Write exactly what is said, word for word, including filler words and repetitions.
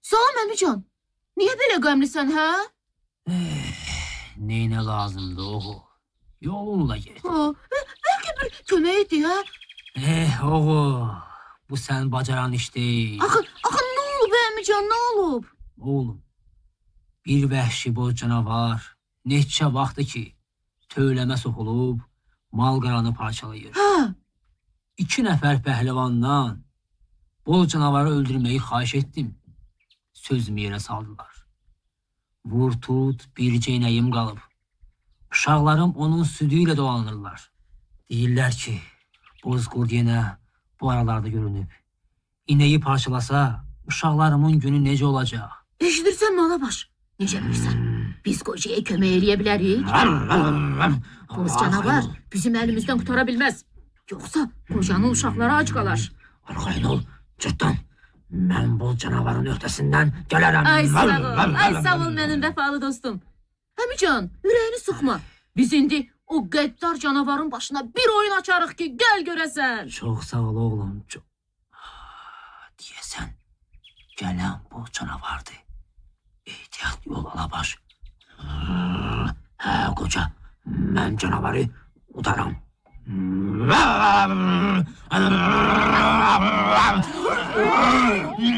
Sağ ol Əmican. Niyə belə qəmlisən, hə? Eh, neyinə lazımdı oğul? Yolunla get. Ha, bəlkə bir kömək etdi, hə? Eh oğul, bu sən bacaran iş deyil. Axı, axı nə olub Əmican, nə olub? Oğlum, bir vəhşi boz canavar neçə vaxtı ki tövləmə soxulub, mal-qaranı parçalayır. Hə, İki nəfər pəhlivandan boz canavarı öldürməyi xahiş etdim. Sözümü yerə saldılar. Vur tut, bircə inəyim qalıb. Uşaqlarım onun südü ilə dolanırlar. Deyirlər ki, boz qurd yenə bu aralarda görünüb. İnəyi parçalasa, uşaqlarımın günü necə olacaq? eşidirsən mi Alabaş? Necə bilirsən? Biz qocaya kömək eləyə bilərik. Boz canavar bizim əlimizdən qutara bilməz. Yoxsa qocanın uşaqları ac qalar. Arxayın ol, cırtdan. Mən bu canavarın öhdəsindən gələrəm. Ay sağ ol, ay sağ ol mənim vəfalı dostum. Əmican, ürəyini sıxma. Biz indi o qəddar canavarın başına bir oyun açarıq ki, gəl görəsən. Çox sağ ol oğlum. Çox... Deyəsən, gələn bu canavardır. Ehtiyat yol Alabaş. Hə qoca, mən canavarı udaram.